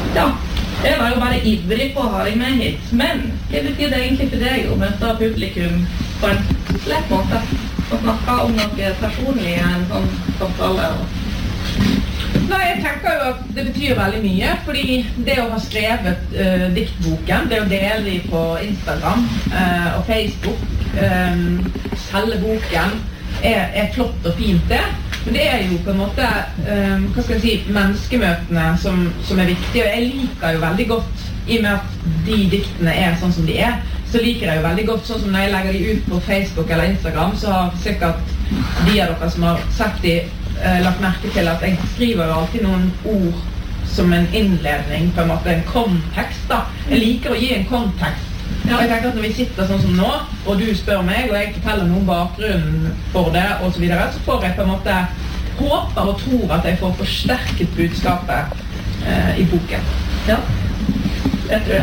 ja, jeg var jo bare ivrig på å ha deg med hit, men hva betyr det egentlig for deg å møte publikum på en lett måte? Å snakke om noe personlig i en sånn samtale? Nei, jeg tenker jo at det betyr veldig mye, fordi det å ha skrevet diktboken, det å dele de på Instagram og Facebook, selge boken, er flott og fint det. Men det er jo på en måte, hva skal jeg si, menneskemøtene som er viktige, og jeg liker jo veldig godt, i og med at de diktene er sånn som de er, så liker jeg jo veldig godt, sånn som når jeg legger de ut på Facebook eller Instagram, så har sikkert de av dere som har sett de lagt merke til at jeg skriver jo alltid noen ord som en innledning, på en måte en kontekst da. Jeg liker å gi en kontekst. Ja. Og jeg tenker at når vi sitter sånn som nå, og du spør meg, og jeg forteller noen bakgrunnen for det, og så videre, så får jeg på en måte håper og tror at jeg får forsterket budskapet i boken. Ja, jeg tror det.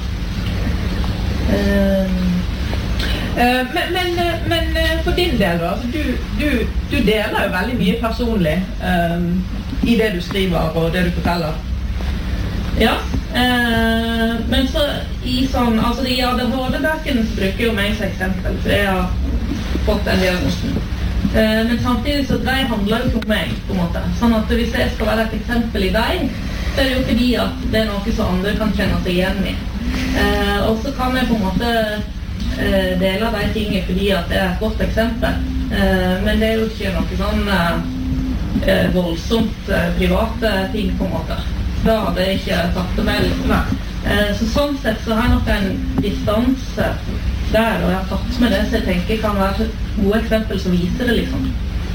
Men for din del da, du deler jo veldig mye personlig i det du skriver og det du forteller. Ja, men så i sånn, altså de ADHD-bøkene bruker jo meg som eksempel, for jeg har fått en diagnosen. Men samtidig så de handler jo ikke om meg, på en måte. Sånn at hvis jeg skal være et eksempel i deg, så er det jo fordi at det er noe som andre kan kjenne seg igjen i. Og så kan jeg på en måte dele de tingene fordi at det er et godt eksempel. Men det er jo ikke noe sånn voldsomt private ting på en måte. Da hadde jeg ikke tatt det med liksom. Så sånn sett så har jeg nok en distanse der, og jeg har tatt med det så jeg tenker kan være et gode eksempel som viser det liksom.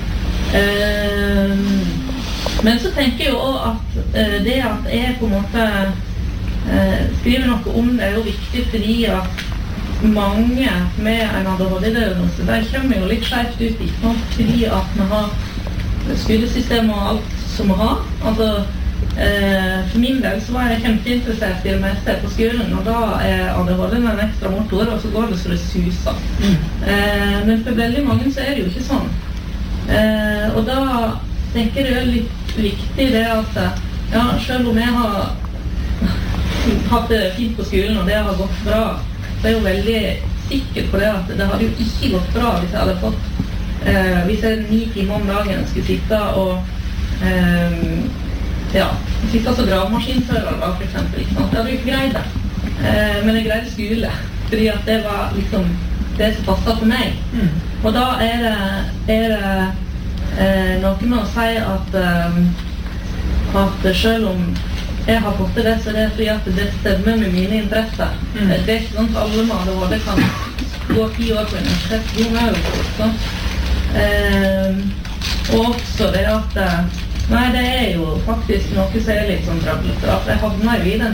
Men så tenker jeg jo også at det at jeg på en måte skriver noe om det er jo viktig fordi at mange med en ADHD-diagnose, de kommer jo litt skjevt ut ikke sant? Fordi at vi har skolesystem og alt som vi har. Altså, for min del så var jeg kjempeinteressert i det meste på skolen, og da er ADHD en ekstra motor, og så går det så det suser. Men for veldig mange så er det jo ikke sånn. Og da tenker jeg det er litt viktig det at, ja, selv om jeg har hatt det fint på skolen, og det har gått bra, så er jeg jo veldig sikker på det at det hadde jo ikke gått bra hvis jeg hadde fått hvis jeg 9 timer om dagen skulle sitte og sitte som gravemaskinfører for eksempel, ikke sant? Jeg hadde jo ikke greid det men jeg greide skole fordi at det var liksom det som passet for meg og da er det noe med å si at selv om jeg har fått det, så det er fordi at det stemmer med mine interesser. Det er ikke sånn at alle med ADHD kan gå 10 år på universitet. Og også det at nei, det er jo faktisk noe som er litt sånn drablete. Jeg havner jo i den